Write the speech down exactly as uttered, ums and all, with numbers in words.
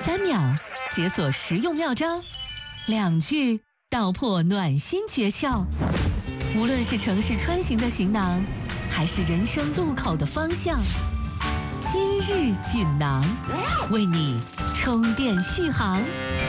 三秒解锁实用妙招，两句道破暖心诀窍。无论是城市穿行的行囊，还是人生路口的方向，今日锦囊为你充电续航。